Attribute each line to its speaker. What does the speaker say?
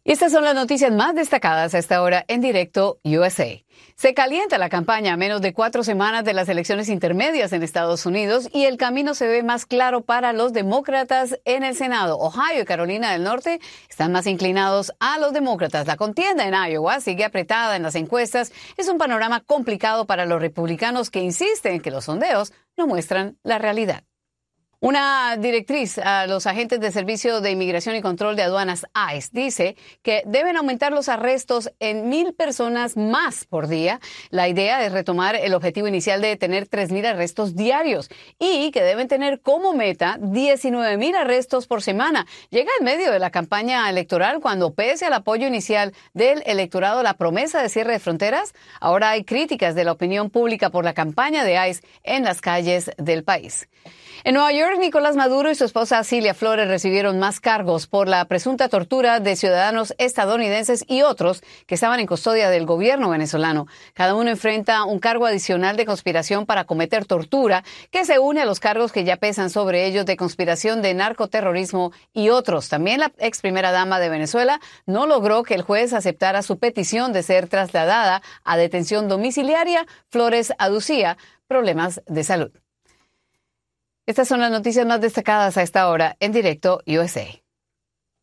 Speaker 1: Y estas son las noticias más destacadas a esta hora en Directo USA. Se calienta la campaña a menos de 4 semanas de las elecciones intermedias en Estados Unidos y el camino se ve más claro para los demócratas en el Senado. Ohio y Carolina del Norte están más inclinados a los demócratas. La contienda en Iowa sigue apretada en las encuestas. Es un panorama complicado para los republicanos que insisten en que los sondeos no muestran la realidad. Una directriz a los agentes de Servicio de Inmigración y Control de Aduanas, ICE, dice que deben aumentar los arrestos en 1,000 personas más por día. La idea es retomar el objetivo inicial de tener 3,000 arrestos diarios y que deben tener como meta 19,000 arrestos por semana. Llega en medio de la campaña electoral cuando, pese al apoyo inicial del electorado a la promesa de cierre de fronteras, ahora hay críticas de la opinión pública por la campaña de ICE en las calles del país. En Nueva York, Nicolás Maduro y su esposa Cilia Flores recibieron más cargos por la presunta tortura de ciudadanos estadounidenses y otros que estaban en custodia del gobierno venezolano. Cada uno enfrenta un cargo adicional de conspiración para cometer tortura, que se une a los cargos que ya pesan sobre ellos de conspiración de narcoterrorismo y otros. También la ex primera dama de Venezuela no logró que el juez aceptara su petición de ser trasladada a detención domiciliaria. Flores aducía problemas de salud. Estas son las noticias más destacadas a esta hora en Directo USA.